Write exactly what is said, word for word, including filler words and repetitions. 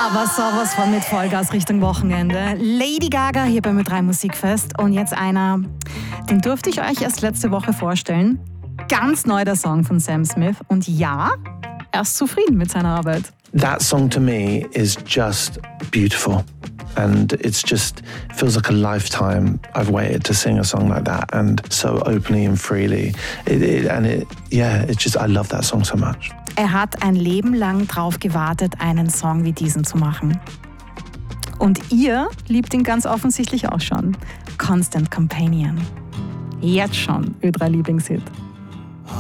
Aber sowas von mit Vollgas Richtung Wochenende. Lady Gaga hier beim Ö drei Musikfest. Und jetzt einer, den durfte ich euch erst letzte Woche vorstellen. Ganz neu der Song von Sam Smith. Und ja, er ist zufrieden mit seiner Arbeit. That song to me is just beautiful. And it's just, feels like a lifetime I've waited to sing a song like that, and so openly and freely. It, it, and it, yeah, it's just, I love that song so much. Er hat ein Leben lang drauf gewartet, einen Song wie diesen zu machen. Und ihr liebt ihn ganz offensichtlich auch schon. Constant Companion. Jetzt schon Ö drei Lieblingshit.